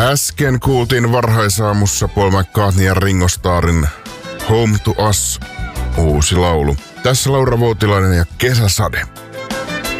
Äsken kuultiin varhaisaamussa Paul McCartney ja Ringo Starrin Home to Us, uusi laulu. Tässä Laura Voutilainen ja Kesäsade.